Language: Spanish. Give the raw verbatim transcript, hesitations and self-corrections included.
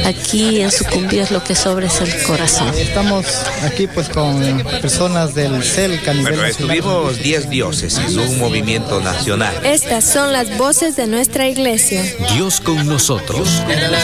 aquí en Sucumbíos lo que sobra es el corazón. Estamos aquí pues con personas del C E L C a nivel Bueno, nacional. estuvimos diez diócesis, un movimiento nacional. Estas son las voces de nuestra iglesia. Dios con nosotros.